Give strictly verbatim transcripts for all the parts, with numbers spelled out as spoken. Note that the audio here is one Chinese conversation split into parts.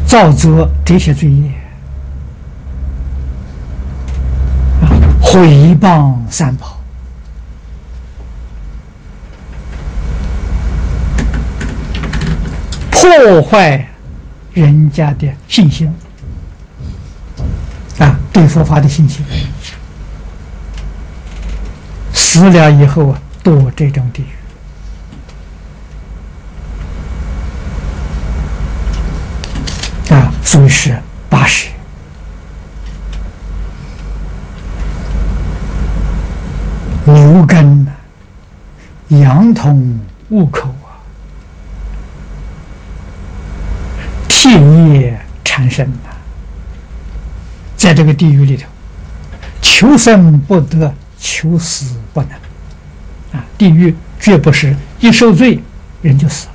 造作这些罪业，啊，毁谤三宝，破坏人家的信心，啊，对佛法的信心，死了以后啊，堕这种地狱。啊，所以是八识。牛根呐，羊通物口啊，替业缠身呐，在这个地狱里头，求生不得，求死不能。啊，地狱绝不是一受罪人就死了。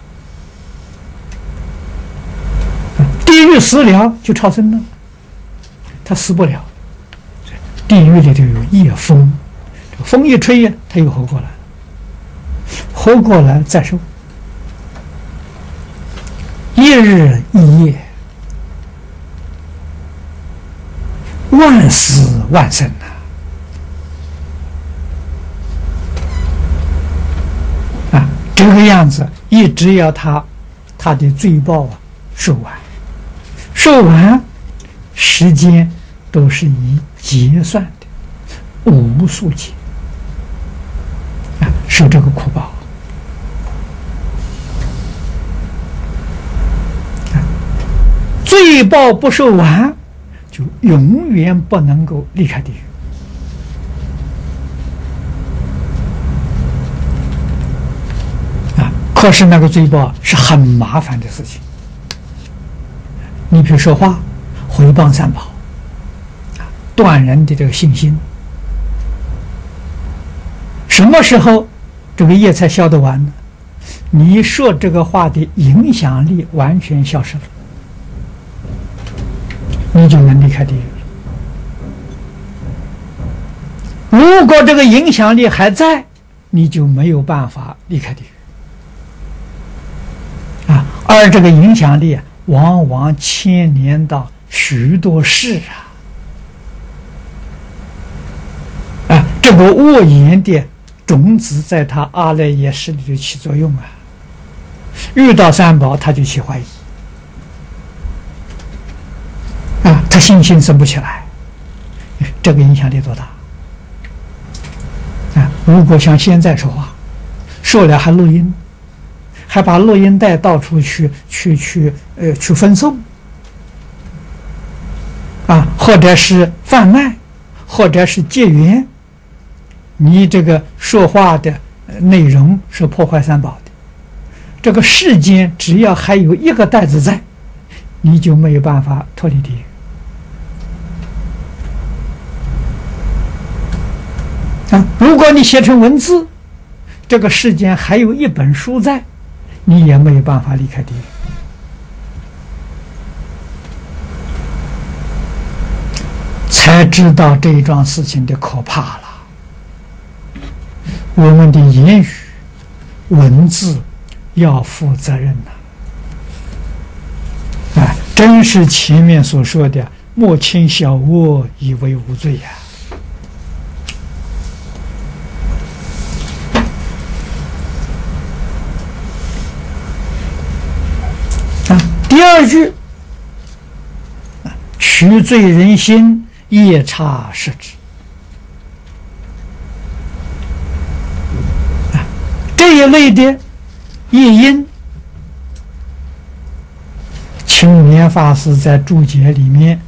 地狱死了就超生了，他死不了。地狱里头有夜风，风一吹呀，他又活过来了，活过来再受，一日一夜，万死万生呐！啊，这个样子一直要他他的罪报啊受完。受完，时间都是以劫算的，无数劫啊，受这个苦报啊，罪报不受完，就永远不能够离开地狱啊。可是那个罪报是很麻烦的事情。你比如说话，毁谤三宝，啊，断人的这个信心。什么时候这个业才消得完呢？你说这个话的影响力完全消失了，你就能离开地狱了。如果这个影响力还在，你就没有办法离开地狱啊。而这个影响力啊，往往牵连到许多事啊，啊，这个恶言的种子在他阿赖耶识里头起作用啊，遇到三宝他就起怀疑，啊，他信心生不起来，这个影响力多大啊！如果像现在说话，说了还录音，还把录音带到处去去去呃去分送，啊，或者是贩卖，或者是结缘，你这个说话的内容是破坏三宝的，这个世间只要还有一个袋子在，你就没有办法脱离地狱啊！如果你写成文字，这个世间还有一本书在，你也没有办法离开地狱。才知道这一桩事情的可怕了。我们的言语、文字要负责任呐、啊！啊，真是前面所说的“莫轻小恶，以为无罪”呀。第二句，取罪人心，夜叉摄之。这一类的业因，青年法师在注解里面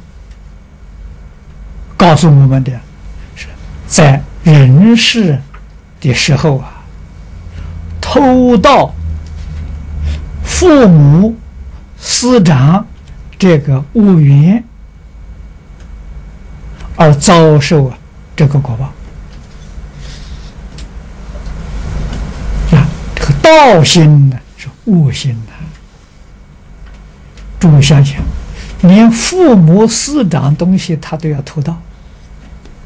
告诉我们的是，在人世的时候啊，偷盗父母师长这个无缘而遭受啊这个果报啊，这个盗心呢是恶心呐、啊。诸位想想，连父母师长东西他都要偷盗。